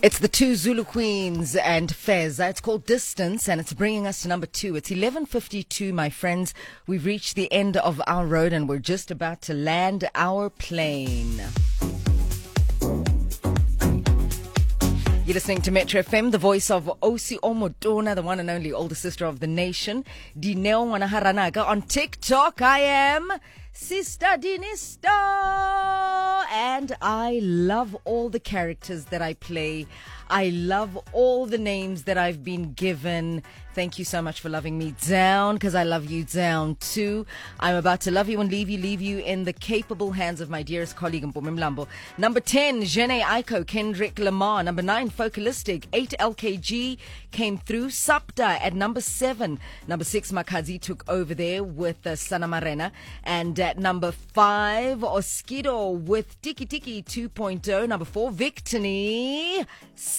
It's the two Zulu Queens and Feza. It's called Distance, and it's bringing us to number 2. It's 11:52, my friends. We've reached the end of our road, and we're just about to land our plane. You're listening to Metro FM, the voice of Osi Omotona, the one and only older sister of the nation. Dineo Wanaharanaga. On TikTok, I am Sister Dinista, and I love all the characters that I play. I love all the names that I've been given. Thank you so much for loving me down, because I love you down too. I'm about to love you and leave you in the capable hands of my dearest colleague, Mpumi Mlambo. Number 10, Jene Aiko, Kendrick Lamar. Number 9, Focalistic. 8, LKG came through. Sapta at number 7. Number 6, Makazi took over there with Sana Marena. And at number 5, Oskido with Tiki Tiki 2.0. Number 4, Victini.